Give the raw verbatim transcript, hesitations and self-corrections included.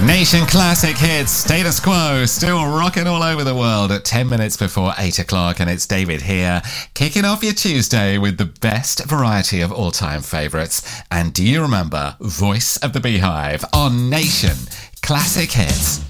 Nation Classic Hits, Status Quo, still rocking all over the world at ten minutes before eight o'clock, and it's David here, kicking off your Tuesday with the best variety of all-time favourites. And do you remember Voice of the Beehive on Nation Classic Hits?